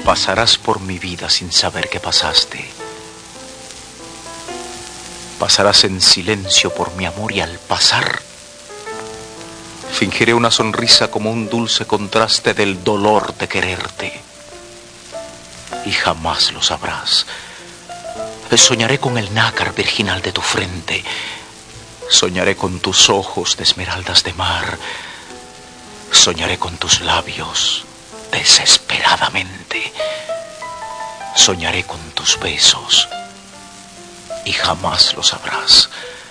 Pasarás por mi vida sin saber que pasaste. Pasarás en silencio por mi amor y al pasar fingiré una sonrisa como un dulce contraste del dolor de quererte. Y jamás lo sabrás. Soñaré con el nácar virginal de tu frente. Soñaré con tus ojos de esmeraldas de mar. Soñaré con tus labios desesperadamente. Soñaré con tus besos y jamás lo sabrás.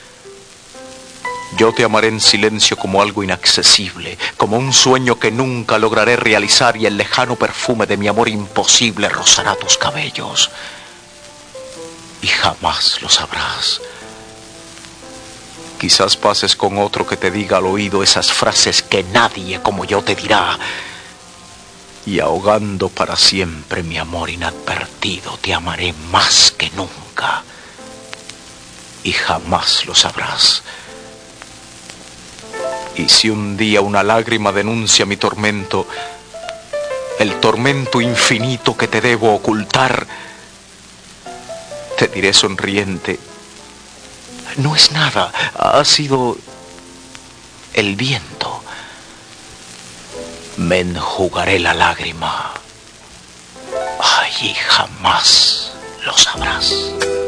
Yo te amaré en silencio como algo inaccesible, como un sueño que nunca lograré realizar, y el lejano perfume de mi amor imposible rozará tus cabellos y jamás lo sabrás. Quizás pases con otro que te diga al oído esas frases que nadie como yo te dirá, y ahogando para siempre mi amor inadvertido, te amaré más que nunca y jamás lo sabrás. Y si un día una lágrima denuncia mi tormento, el tormento infinito que te debo ocultar, te diré sonriente: no es nada, ha sido el viento. Me enjugaré la lágrima. Ay, y jamás lo sabrás.